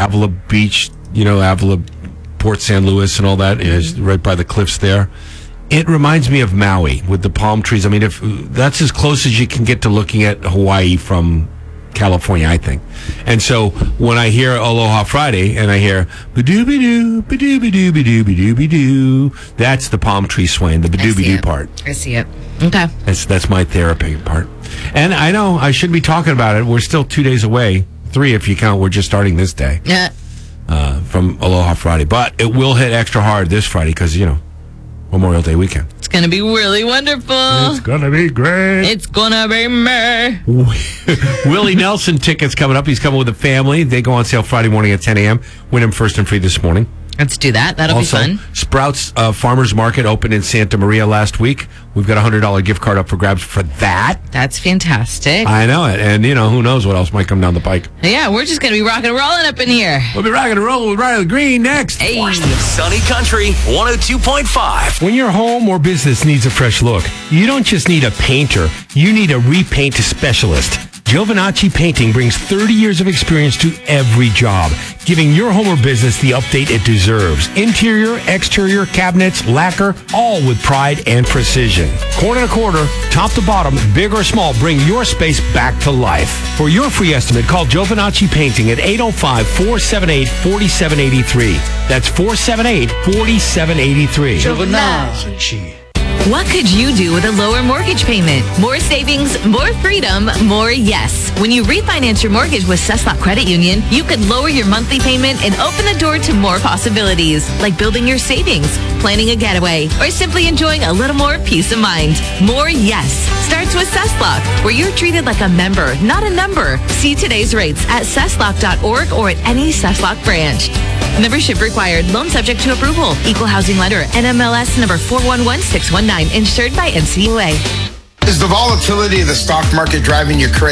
Avila Beach, Avila, Port San Luis and all that, is right by the cliffs there. It reminds me of Maui with the palm trees. I mean, if that's as close as you can get to looking at Hawaii from California, I think. And so when I hear Aloha Friday and I hear ba-doo-ba-doo, ba-doo-ba-doo, ba-doo-ba-doo, that's the palm tree swaying, the ba-doo-ba-doo part. I see it. Okay. That's my therapy part. And I know I shouldn't be talking about it. We're still 2 days away. 3 if you count. We're just starting this day. Yeah. From Aloha Friday. But it will hit extra hard this Friday because, Memorial Day weekend. It's going to be really wonderful. It's going to be great. It's going to be me. Willie Nelson tickets coming up. He's coming with a family. They go on sale Friday morning at 10 a.m. Win them first and free this morning. Let's do that. That'll also, be fun. Sprouts Farmers Market opened in Santa Maria last week. We've got a $100 gift card up for grabs for that. That's fantastic. I know it. And, who knows what else might come down the pike. Yeah, we're just going to be rocking and rolling up in here. We'll be rocking and rolling with Riley Green next. Hey. Sunny Country 102.5. When your home or business needs a fresh look, you don't just need a painter. You need a repaint specialist. Giovinacci Painting brings 30 years of experience to every job, giving your home or business the update it deserves. Interior, exterior, cabinets, lacquer, all with pride and precision. Corner to quarter, top to bottom, big or small, bring your space back to life. For your free estimate, call Giovinacci Painting at 805-478-4783. That's 478-4783. Giovinacci. What could you do with a lower mortgage payment? More savings, more freedom, more yes. When you refinance your mortgage with Cesslock Credit Union, you could lower your monthly payment and open the door to more possibilities, like building your savings, planning a getaway, or simply enjoying a little more peace of mind. More yes starts with Cesslock, where you're treated like a member, not a number. See today's rates at cesslock.org or at any Cesslock branch. Membership required. Loan subject to approval. Equal housing lender. NMLS number 411619. Insured by NCUA. Is the volatility of the stock market driving you crazy?